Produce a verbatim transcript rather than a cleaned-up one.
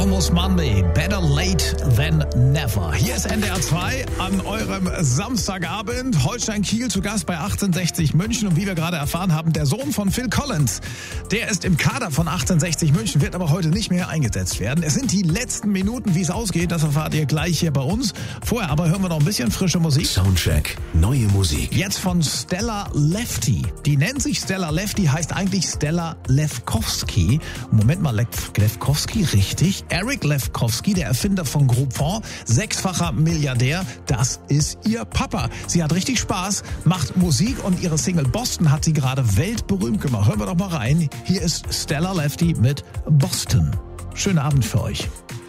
Almost Monday, better late than never. Hier ist N D R zwei an eurem Samstagabend. Holstein Kiel zu Gast bei achtzehnhundertsechzig München. Und wie wir gerade erfahren haben, der Sohn von Phil Collins, der ist im Kader von achtzehnhundertsechzig München, wird aber heute nicht mehr eingesetzt werden. Es sind die letzten Minuten, wie es ausgeht, das erfahrt ihr gleich hier bei uns. Vorher aber hören wir noch ein bisschen frische Musik. Soundcheck, neue Musik. Jetzt von Stella Lefty. Die nennt sich Stella Lefty, heißt eigentlich Stella Lefkowski. Moment mal, Lev- Lefkowski, richtig. Eric Lefkowski, der Erfinder von Groupon, sechsfacher Milliardär, das ist ihr Papa. Sie hat richtig Spaß, macht Musik und ihre Single Boston hat sie gerade weltberühmt gemacht. Hören wir doch mal rein. Hier ist Stella Lefty mit Boston. Schönen Abend für euch.